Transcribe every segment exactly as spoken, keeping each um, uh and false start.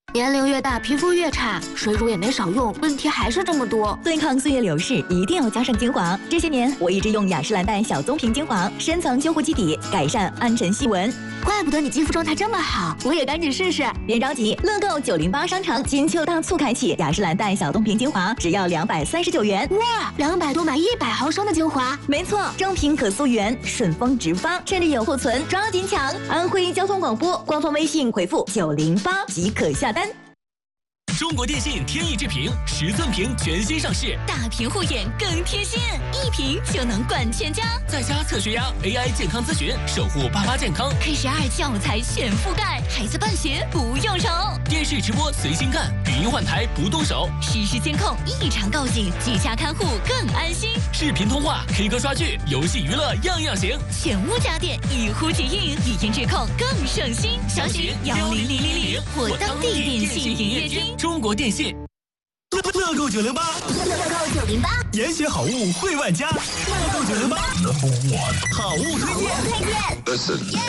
年龄越大，皮肤越差，水乳也没少用，问题还是这么多。 对抗岁月流逝，一定要加上精华。这些年，我一直用雅诗兰黛小棕瓶精华，深层修护基底，改善暗沉细纹。 怪不得你肌肤状态这么好，我也赶紧试试。 别着急，乐购九零八商城金秋大促开启，雅诗兰黛小棕瓶精华只要两百三十九元。 哇，两百多买一百毫升的精华。 没错，正品可溯源，顺丰直发，甚至有库存，抓紧抢！安徽交通广播官方微信回复九零八即可下单。 中国电信天翼智屏十寸屏全新上市， 大屏护眼更贴心，一屏就能管全家。 在家测血压 ，A I 健康咨询，守护爸妈健康。 K 十二教材全覆盖，孩子办学不用愁。 电视直播随心看，语音换台不动手。 实时监控，异常告警，居家看护更安心。 视频通话、K 歌刷剧、游戏娱乐样样行。 全屋家电一呼即应，语音质控更省心。详询幺零零零零或当地电信营业厅。 中国电信，乐乐购九零八， 乐购九零八， 严选好物惠万家，乐购九零八，好物推荐， 推荐。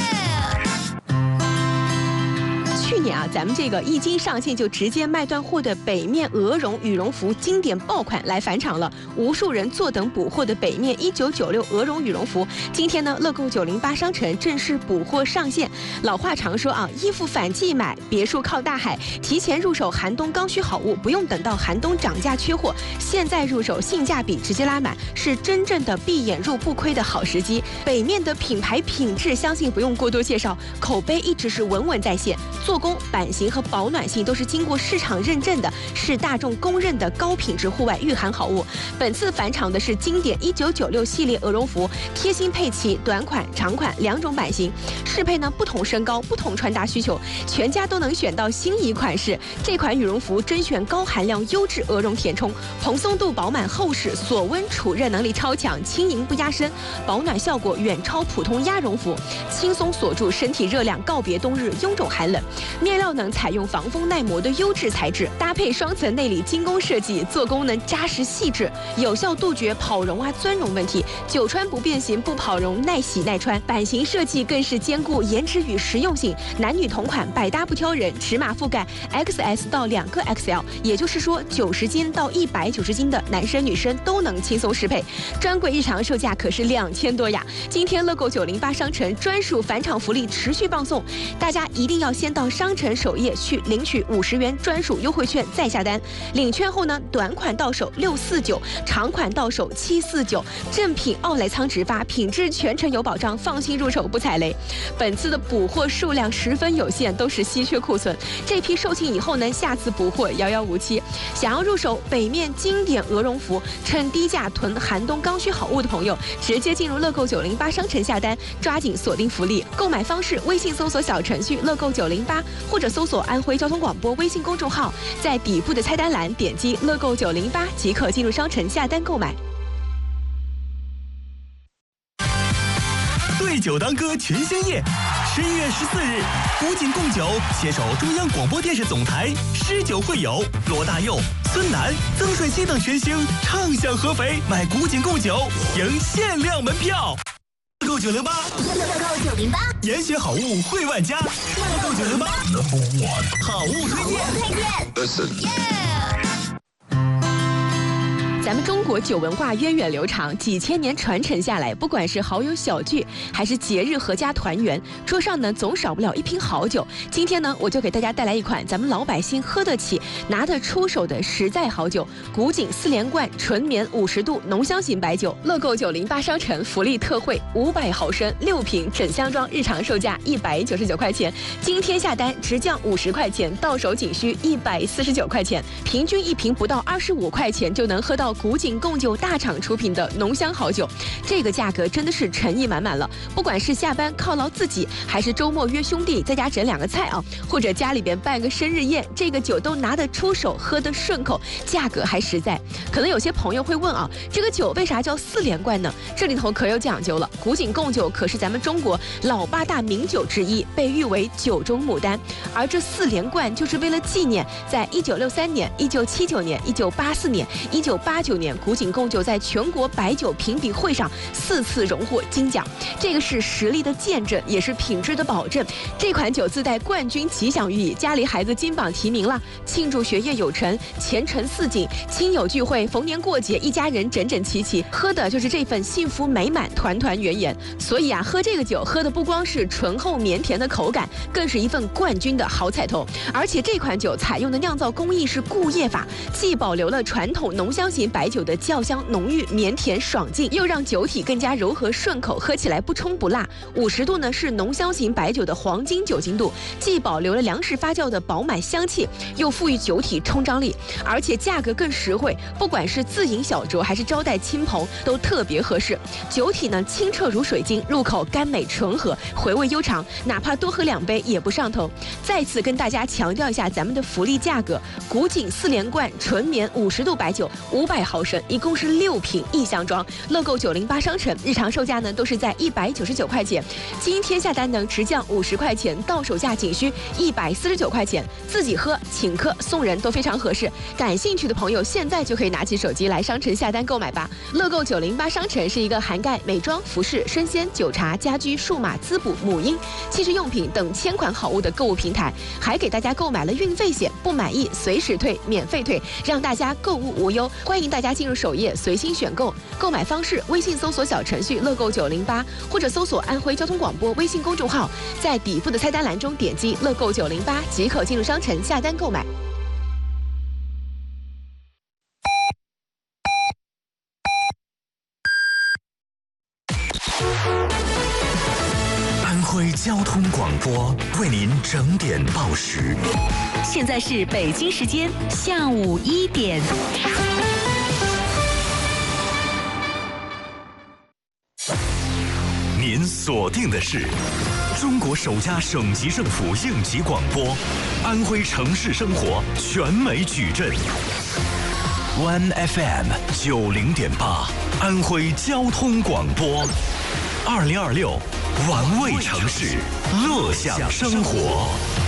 去年啊，咱们这个一经上线就直接卖断货的北面鹅绒羽绒服经典爆款来返场了，无数人坐等补货的北面一九九六鹅绒羽绒服，今天呢，乐购九零八商城正式补货上线。老话常说啊，衣服反季买，别墅靠大海，提前入手寒冬刚需好物，不用等到寒冬涨价缺货，现在入手性价比直接拉满，是真正的闭眼入不亏的好时机。北面的品牌品质，相信不用过多介绍，口碑一直是稳稳在线，做工、版型和保暖性都是经过市场认证的，是大众公认的高品质户外御寒好物。本次返场的是经典一九九六系列鹅绒服，贴心配齐短款、长款两种版型，适配呢不同身高、不同穿搭需求，全家都能选到心仪款式。这款羽绒服甄选高含量优质鹅绒填充，蓬松度饱满厚实，锁温储热能力超强，轻盈不压身，保暖效果远超普通鸭绒服，轻松锁住身体热量，告别冬日臃肿寒冷。面料能采用防风耐磨的优质材质，搭配双层内里精工设计，做工能扎实细致，有效杜绝跑绒啊钻绒问题，久穿不变形不跑绒，耐洗耐穿。版型设计更是兼顾颜值与实用性，男女同款，百搭不挑人，尺码覆盖 X S 到两个 X L， 也就是说九十斤到一百九十斤的男生女生都能轻松适配。专柜日常售价可是两千多呀！今天乐购九零八商城专属返场福利持续放送，大家一定要先到商城首页去领取五十元专属优惠券再下单。领券后呢，短款到手六四九，长款到手七四九，正品奥莱仓直发，品质全程有保障，放心入手不踩雷。本次的补货数量十分有限，都是稀缺库存，这批售罄以后呢，下次补货遥遥无期。想要入手北面经典鹅绒服，趁低价囤寒冬刚需好物的朋友，直接进入乐购九零八商城下单，抓紧锁定福利。购买方式：微信搜索小程序乐购九零八，或者搜索安徽交通广播微信公众号，在底部的菜单栏点击乐购九零八即可进入商城下单购买。 对酒当歌全新夜，十一月十四日，古井贡酒携手中央广播电视总台，诗酒会友，罗大佑、孙楠、曾舜晞等全星畅享合肥，买古井贡酒赢限量门票。乐购九零八， 乐购九零八， 严选好物惠万家，乐购九零八，好物推荐， 推荐。 咱们中国酒文化源远流长，几千年传承下来，不管是好友小聚，还是节日合家团圆，桌上呢总少不了一瓶好酒。今天呢，我就给大家带来一款咱们老百姓喝得起、拿得出手的实在好酒——古井四连冠纯棉五十度浓香型白酒。乐购九零八商城福利特惠，五百毫升六瓶整箱装，日常售价一百九十九块钱，今天下单直降五十块钱，到手仅需一百四十九块钱，平均一瓶不到二十五块钱就能喝到古井贡酒大厂出品的浓香好酒，这个价格真的是诚意满满了。不管是下班犒劳自己，还是周末约兄弟在家整两个菜啊，或者家里边办个生日宴，这个酒都拿得出手，喝得顺口，价格还实在。可能有些朋友会问啊，这个酒为啥叫四连冠呢？这里头可有讲究了。古井贡酒可是咱们中国老八大名酒之一，被誉为酒中牡丹。而这四连冠就是为了纪念，在一九六三年、一九七九年、一九八四年、一九八九九年，古井贡酒在全国白酒评比会上四次荣获金奖，这个是实力的见证，也是品质的保证。这款酒自带冠军吉祥寓意，家里孩子金榜题名了，庆祝学业有成，前程似锦，亲友聚会，逢年过节，一家人整整齐齐，喝的就是这份幸福美满，团团圆圆。所以啊，喝这个酒，喝的不光是醇厚绵甜的口感，更是一份冠军的好彩头。而且这款酒采用的酿造工艺是固液法，既保留了传统浓香型白酒的酵香浓郁、绵甜爽劲，又让酒体更加柔和顺口，喝起来不冲不辣。五十度呢是浓香型白酒的黄金酒精度，既保留了粮食发酵的饱满香气，又赋予酒体冲张力，而且价格更实惠，不管是自饮小酌还是招待亲朋都特别合适。酒体呢清澈如水晶，入口甘美醇和，回味悠长，哪怕多喝两杯也不上头。再次跟大家强调一下咱们的福利价格，古井四连冠纯棉五十度白酒五百毫升，一共是六瓶一箱装，乐购九零八商城日常售价呢都是在一百九十九块钱，今天下单能直降五十块钱，到手价仅需一百四十九块钱，自己喝请客送人都非常合适。感兴趣的朋友现在就可以拿起手机来商城下单购买吧。乐购九零八商城是一个涵盖美妆、服饰、生鲜、酒茶、家居、数码、滋补、母婴、汽车用品等千款好物的购物平台，还给大家购买了运费险，不满意随时退，免费退，让大家购物无忧。欢迎大家进入首页随心选购，购买方式微信搜索小程序乐购九零八，或者搜索安徽交通广播微信公众号，在底部的菜单栏中点击乐购九零八即可进入商城下单购买。 安徽交通广播为您整点报时。 现在是北京时间下午一点。 您锁定的是中国首家省级政府应急广播，安徽城市生活全美矩阵。One F M 九零点八，安徽交通广播，二零二六，玩味城市，乐享生活。